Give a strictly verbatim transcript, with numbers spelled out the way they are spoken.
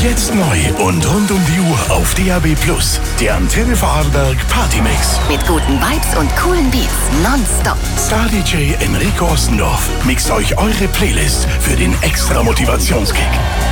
Jetzt neu und rund um die Uhr auf D A B Plus. Der Antenne Vorarlberg Partymix. Mit guten Vibes und coolen Beats nonstop. Star D J Enrico Ostendorf mixt euch eure Playlist für den extra Motivationskick.